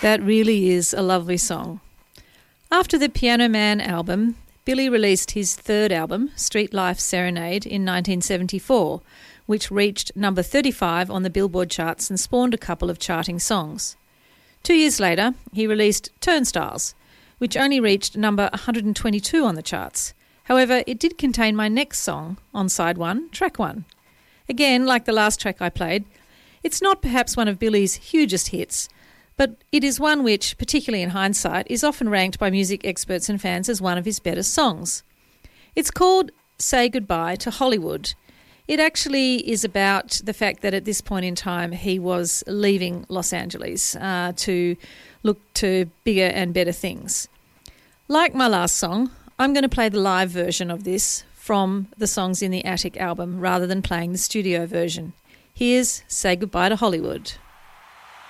That really is a lovely song. After the Piano Man album, Billy released his third album, Street Life Serenade, in 1974, which reached number 35 on the Billboard charts and spawned a couple of charting songs. 2 years later, he released Turnstiles, which only reached number 122 on the charts. However, it did contain my next song on side 1, track 1. Again, like the last track I played, it's not perhaps one of Billy's hugest hits, but it is one which, particularly in hindsight, is often ranked by music experts and fans as one of his better songs. It's called Say Goodbye to Hollywood. It actually is about the fact that at this point in time he was leaving Los Angeles to look to bigger and better things. Like my last song, I'm going to play the live version of this from the Songs in the Attic album rather than playing the studio version. Here's Say Goodbye to Hollywood.